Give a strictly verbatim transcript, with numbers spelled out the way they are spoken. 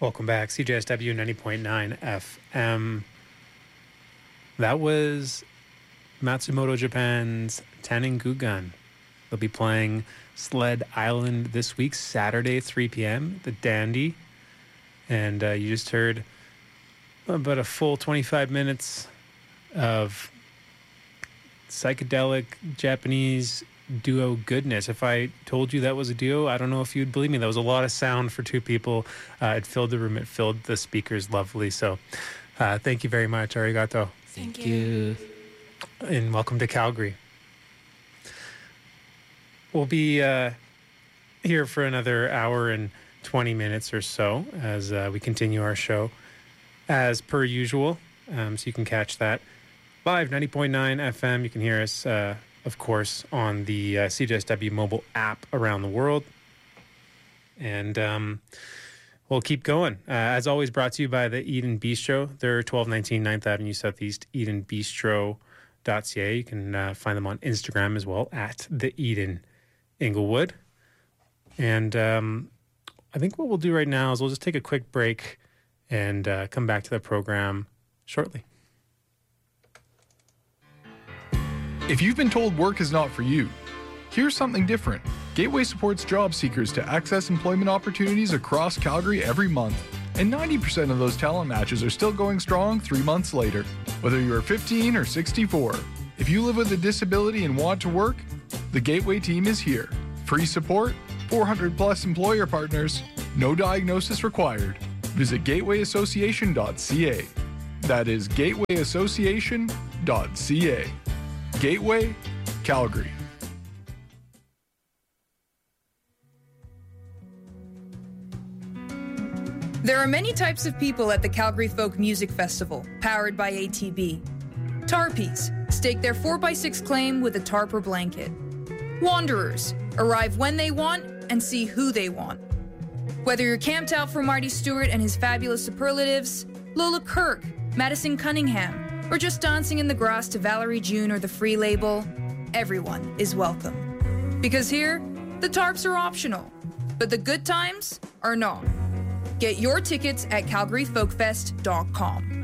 Welcome back, C J S W ninety point nine F M. That was Matsumoto Japan's Tenengugan. They'll be playing Sled Island this week, Saturday, three p.m., the Dandy. And uh, you just heard about a full twenty-five minutes of psychedelic Japanese duo goodness. If I told you that was a duo, I don't know if you'd believe me. That was a lot of sound for two people. Uh, it filled the room. It filled the speakers lovely. So uh, thank you very much. Arigato. Thank, Thank you. And welcome to Calgary. We'll be uh, here for another hour and twenty minutes or so as uh, we continue our show as per usual. Um, so you can catch that live, ninety point nine F M. You can hear us, uh, of course, on the uh, C J S W mobile app around the world. And um, we'll keep going. Uh, as always, brought to you by the Eden Bistro. They're twelve nineteen ninth Avenue Southeast, eden bistro dot c a. You can uh, find them on Instagram as well, at the Eden Inglewood. And um, I think what we'll do right now is we'll just take a quick break and uh, come back to the program shortly. If you've been told work is not for you, here's something different. Gateway supports job seekers to access employment opportunities across Calgary every month, and ninety percent of those talent matches are still going strong three months later. Whether you're fifteen or sixty-four, if you live with a disability and want to work, the Gateway team is here. Free support, four hundred plus employer partners, no diagnosis required. Visit gateway association dot c a. That is gateway association dot c a. Gateway, Calgary. There are many types of people at the Calgary Folk Music Festival, powered by A T B. Tarpies stake their four by six claim with a tarp or blanket. Wanderers arrive when they want and see who they want. Whether you're camped out for Marty Stewart and his fabulous superlatives, Lola Kirk, Madison Cunningham, or just dancing in the grass to Valerie June or the Free Label, everyone is welcome. Because here, the tarps are optional, but the good times are not. Get your tickets at calgary folk fest dot com.